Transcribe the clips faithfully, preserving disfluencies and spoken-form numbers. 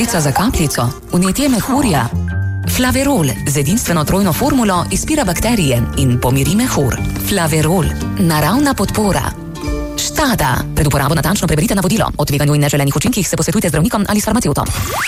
kapljica za kapljico, vnetje mehurja. Flaverol z edinstveno trojno formulo izpira bakterije in pomiri mehur. Flaverol, naravna podpora. Štada. Pred uporabo natančno preberite navodilo. O tveganju in neželenih učinkih se posvetujte z zdravnikom ali s farmacevtom.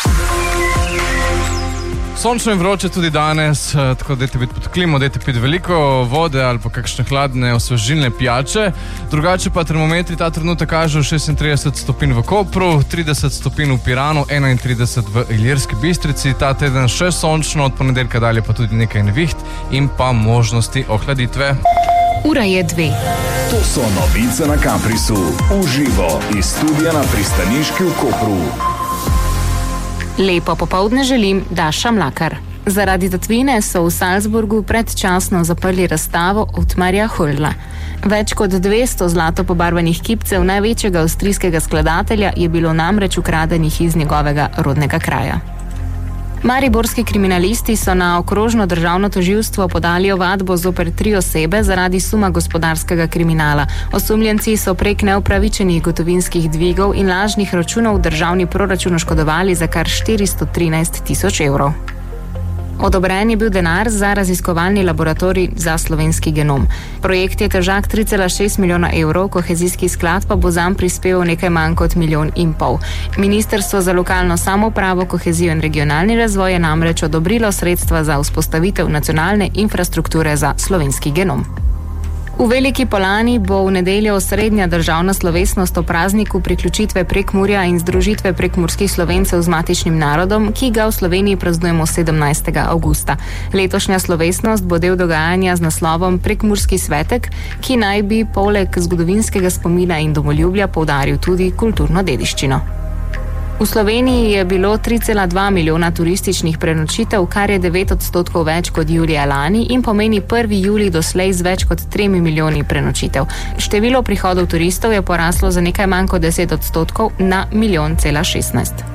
Sončno in vroče tudi danes, tako dajte biti pod klimo, dajte piti veliko vode ali pa kakšne hladne osvežilne pijače. Drugače pa termometri ta trenutek kažejo šestintrideset stopinj v Kopru, trideset stopinj v Piranu, enaintrideset v Ilirski Bistrici. Ta teden še sončno, od ponedeljka dalje pa tudi nekaj neviht in pa možnosti ohladitve. Ura je dve. To so novice na Kaprisu. Uživo iz studia na Pristaniški v Kopru. Lepo popoldne želim, Daša Mlakar. Zaradi tatvine so v Salzburgu predčasno zaprli razstavo Otmarja Höllna. Več kot dvesto zlato pobarvanih kipcev največjega avstrijskega skladatelja je bilo namreč ukradenih iz njegovega rodnega kraja. Mariborski kriminalisti so na okrožno državno tožilstvo podali ovadbo zoper tri osebe zaradi suma gospodarskega kriminala. Osumljenci so prek neupravičenih gotovinskih dvigov in lažnih računov državni proračun oškodovali za kar štiristo trinajst tisoč evrov. Odobren je bil denar za raziskovalni laboratorij za slovenski genom. Projekt je težak tri cela šest milijona evrov, kohezijski sklad pa bo zanj prispeval nekaj manj kot milijon in pol. Ministrstvo za lokalno samoupravo, kohezijo in regionalni razvoj je namreč odobrilo sredstva za vzpostavitev nacionalne infrastrukture za slovenski genom. V Veliki Polani bo v nedeljo osrednja državna slovesnost o prazniku priključitve Prekmurja in združitve prekmurskih Slovencev z matičnim narodom, ki ga v Sloveniji praznujemo sedemnajstega avgusta. Letošnja slovesnost bo del dogajanja z naslovom Prekmurski svetek, ki naj bi poleg zgodovinskega spomina in domoljubja poudaril tudi kulturno dediščino. V Sloveniji je bilo tri cela dva milijona turističnih prenočitev, kar je devet odstotkov več kot julija lani in pomeni prvi julij doslej z več kot tremi milijoni prenočitev. Število prihodov turistov je poraslo za nekaj manj kot deset odstotkov na milijon cela šestnajst.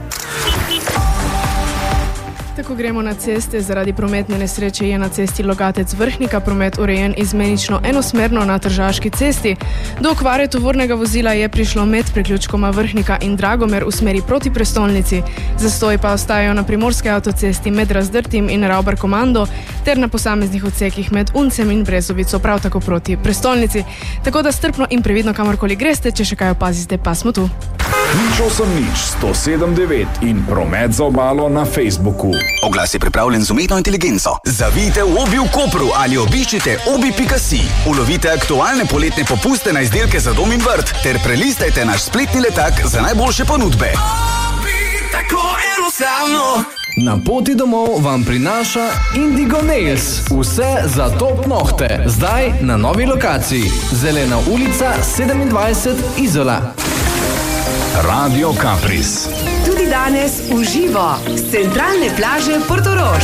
Ko gremo na ceste, zaradi prometne nesreče je na cesti Logatec-Vrhnika promet urejen izmenično enosmerno na Tržaški cesti. Do okvare tovornega vozila je prišlo med priključkoma Vrhnika in Dragomer v smeri proti prestolnici. Zastoji pa ostajajo na primorske avtocesti med Razdrtim in Ravbar Komando ter na posameznih odsekih med Uncem in Brezovico prav tako proti prestolnici. Tako da strpno in previdno kamorkoli greste, če še kaj opazite, pa smo tu. Nič osem nič sto sedem devet in promet za obalo na Facebooku. Oglas je pripravljen z umetno inteligenco. Zavijte v Obi v Kopru ali obiščite obi pika si. Ulovite aktualne poletne popuste na izdelke za dom in vrt ter prelistajte naš spletni letak za najboljše ponudbe. Obi, tako enostavno. Na poti domov vam prinaša Indigo Nails. Vse za top nohte. Zdaj na novi lokaciji. Zelena ulica sedemindvajset Izola. Radio Kapris. Tudi danes v živo z centralne plaže Portorož.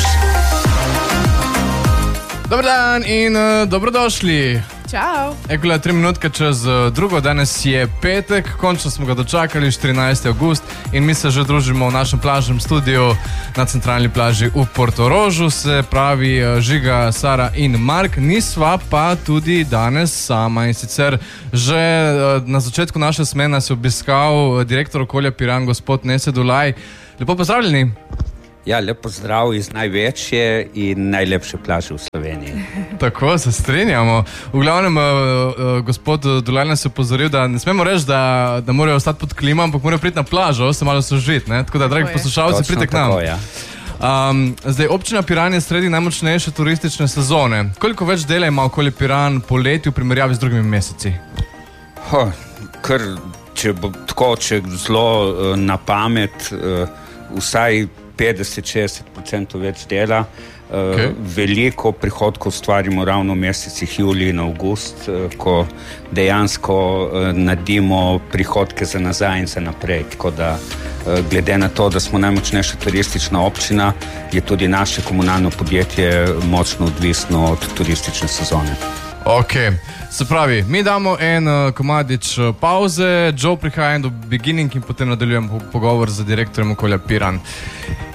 Dobar dan in uh, dobrodošli. Čau. Ekole, tri minutke čez uh, drugo, danes je petek, končno smo ga dočakali, štirinajsti avgust in mi se že družimo v našem plažnem studiu na centralni plaži v Portorožu, se pravi uh, Žiga, Sara in Mark, nisva pa tudi danes sama in sicer že uh, na začetku naše smene se obiskal uh, direktor okolja Piran, gospod Nesed Ulaj. Lepo pozdravljeni. Ja, lep pozdrav iz največje in najlepše plaže v Sloveniji. Tako, se strinjamo. V glavnem, uh, uh, gospod Dulaj nas je opozoril, da ne smemo reči, da, da morajo ostati pod klimo, ampak morajo priti na plažo, se malo sožiti, ne? Tako da, dragi poslušalci, pridite k nam. Tako, ja. Um, zdaj, občina Piran je sredi najmočnejše turistične sezone. Koliko več dela ima okoli Piran poleti v primerjavi z drugimi meseci? Ho, kar, če bo tako, če zelo uh, na pamet, uh, vsaj petdeset do šestdeset procentov več dela. Okay. Veliko prihodkov ustvarimo ravno v mesecih julij in avgust, ko dejansko naredimo prihodke za nazaj in za naprej. Tako da glede na to, da smo najmočnejša turistična občina, je tudi naše komunalno podjetje močno odvisno od turistične sezone. Ok, se pravi, mi damo en uh, komadič uh, pauze, Joe prihaja do beginning in potem nadaljujemo pogovor z direktorjem okolja Piran.